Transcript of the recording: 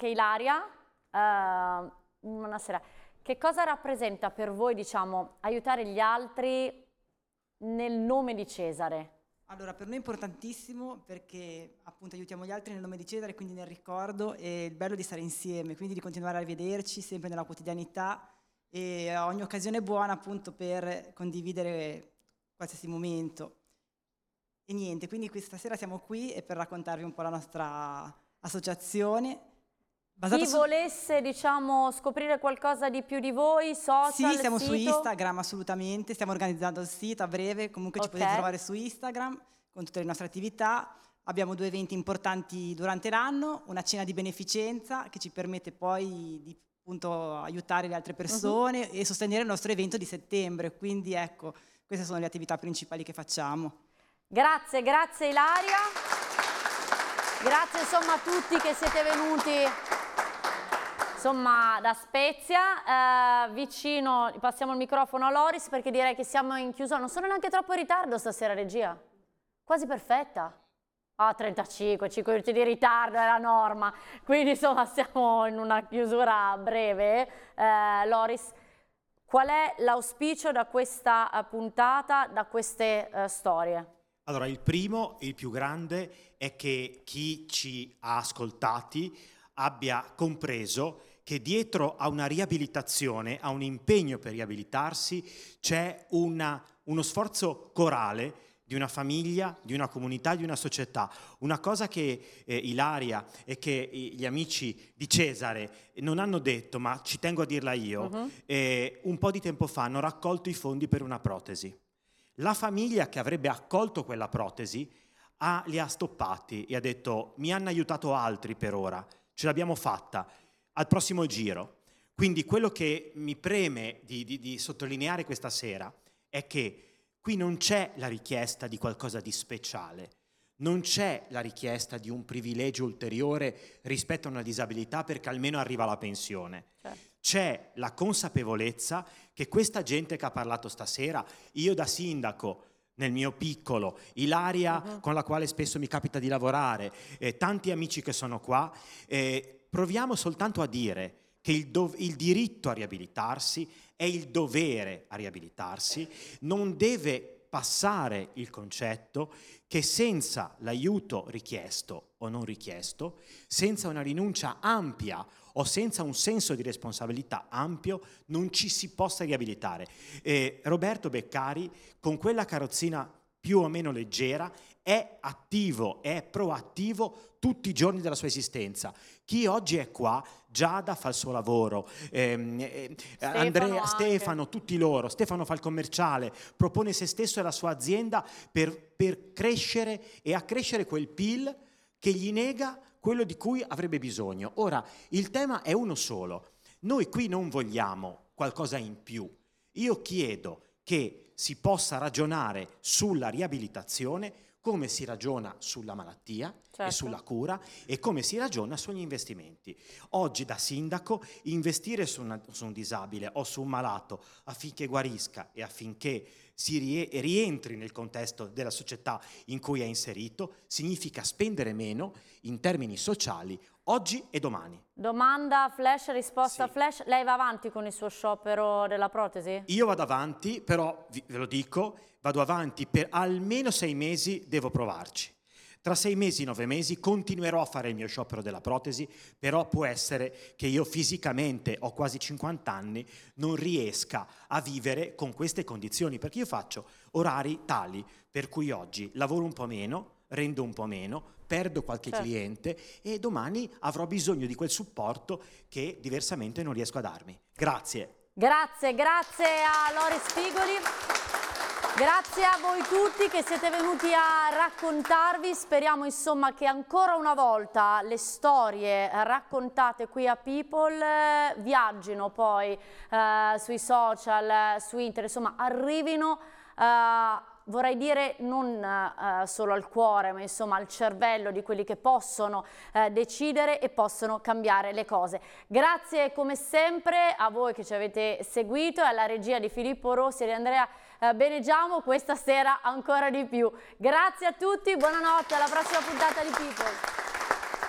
anche Ilaria. Buonasera. Che cosa rappresenta per voi, diciamo, aiutare gli altri nel nome di Cesare? Allora, per noi è importantissimo perché appunto aiutiamo gli altri nel nome di Cesare, quindi nel ricordo, e il bello di stare insieme, quindi di continuare a vederci sempre nella quotidianità e a ogni occasione è buona appunto per condividere qualsiasi momento. E niente, quindi questa sera siamo qui e per raccontarvi un po' la nostra associazione. Chi volesse, diciamo, scoprire qualcosa di più di voi, social, Sì, siamo sito? su Instagram assolutamente, stiamo organizzando il sito a breve, comunque ci potete trovare su Instagram con tutte le nostre attività. Abbiamo 2 eventi importanti durante l'anno, una cena di beneficenza che ci permette poi di appunto aiutare le altre persone e sostenere il nostro evento di settembre, quindi ecco, queste sono le attività principali che facciamo. Grazie, grazie Ilaria, grazie insomma a tutti che siete venuti insomma da Spezia. Vicino passiamo il microfono a Loris perché direi che siamo in chiusura. Non sono neanche troppo in ritardo stasera, regia, quasi perfetta. 35, 5 minuti di ritardo è la norma, quindi insomma siamo in una chiusura breve. Loris, qual è l'auspicio da questa puntata, da queste storie? Allora, il primo, il più grande, è che chi ci ha ascoltati abbia compreso che dietro a una riabilitazione, a un impegno per riabilitarsi, c'è uno sforzo corale di una famiglia, di una comunità, di una società. Una cosa che Ilaria e che gli amici di Cesare non hanno detto, ma ci tengo a dirla io, un po' di tempo fa hanno raccolto i fondi per una protesi. La famiglia che avrebbe accolto quella protesi li ha stoppati e ha detto: mi hanno aiutato altri per ora, ce l'abbiamo fatta, al prossimo giro. Quindi quello che mi preme di sottolineare questa sera è che qui non c'è la richiesta di qualcosa di speciale, non c'è la richiesta di un privilegio ulteriore rispetto a una disabilità perché almeno arriva la pensione. Certo. C'è la consapevolezza che questa gente che ha parlato stasera, io da sindaco, nel mio piccolo, Ilaria con la quale spesso mi capita di lavorare, tanti amici che sono qua, proviamo soltanto a dire che il diritto a riabilitarsi è il dovere a riabilitarsi, non deve passare il concetto che senza l'aiuto richiesto o non richiesto, senza una rinuncia ampia o senza un senso di responsabilità ampio, non ci si possa riabilitare. Roberto Beccari, con quella carrozzina più o meno leggera, è attivo, è proattivo tutti i giorni della sua esistenza. Chi oggi è qua, Giada fa il suo lavoro, Andrea, Stefano, tutti loro, Stefano fa il commerciale, propone se stesso e la sua azienda per crescere e accrescere quel PIL che gli nega quello di cui avrebbe bisogno. Ora, il tema è uno solo. Noi qui non vogliamo qualcosa in più. Io chiedo che si possa ragionare sulla riabilitazione come si ragiona sulla malattia e sulla cura e come si ragiona sugli investimenti. Oggi da sindaco investire su un disabile o su un malato affinché guarisca e affinché si rientri nel contesto della società in cui è inserito significa spendere meno in termini sociali oggi e domani. Domanda flash, risposta flash. Lei va avanti con il suo sciopero della protesi? Io vado avanti, però ve lo dico, vado avanti per almeno 6 mesi, devo provarci. Tra 6 mesi, 9 mesi continuerò a fare il mio sciopero della protesi, però può essere che io fisicamente, ho quasi 50 anni, non riesca a vivere con queste condizioni, perché io faccio orari tali per cui oggi lavoro un po' meno, rendo un po' meno, perdo qualche cliente e domani avrò bisogno di quel supporto che diversamente non riesco a darmi. Grazie. Grazie, grazie a Loris Spigoli. Grazie a voi tutti che siete venuti a raccontarvi, speriamo insomma che ancora una volta le storie raccontate qui a People viaggino poi sui social, su internet, insomma arrivino vorrei dire non solo al cuore, ma insomma al cervello di quelli che possono decidere e possono cambiare le cose. Grazie come sempre a voi che ci avete seguito e alla regia di Filippo Rossi e di Andrea Benegiamo questa sera ancora di più. Grazie a tutti, buonanotte, alla prossima puntata di People.